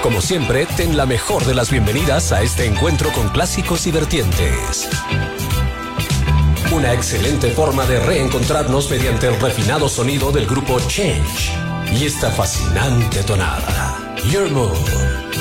Como siempre, ten la mejor de las bienvenidas a este encuentro con clásicos y vertientes. Una excelente forma de reencontrarnos mediante el refinado sonido del grupo Change y esta fascinante tonada. Your Mood.